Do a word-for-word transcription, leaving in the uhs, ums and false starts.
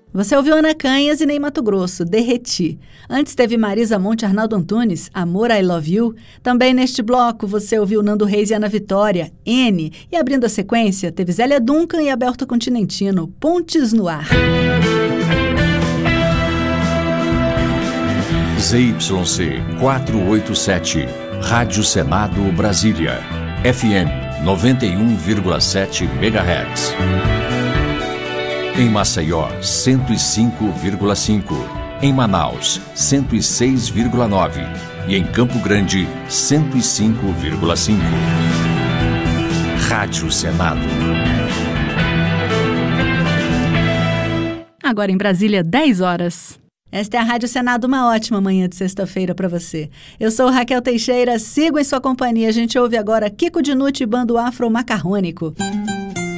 Você ouviu Ana Canhas e Ney Matogrosso, Derreti. Antes teve Marisa Monte e Arnaldo Antunes, Amor, I Love You. Também neste bloco você ouviu Nando Reis e Ana Vitória, N. E abrindo a sequência, teve Zélia Duncan e Alberto Continentino, Pontes no Ar. Z Y C quatrocentos e oitenta e sete, Rádio Senado Brasília, F M noventa e um vírgula sete megahertz. Em Maceió, cento e cinco vírgula cinco. Em Manaus, cento e seis vírgula nove. E em Campo Grande, cento e cinco vírgula cinco. Rádio Senado. Agora em Brasília, dez horas. Esta é a Rádio Senado, uma ótima manhã de sexta-feira para você. Eu sou Raquel Teixeira, sigo em sua companhia. A gente ouve agora Kiko Dinucci e Bando Afro Macarrônico.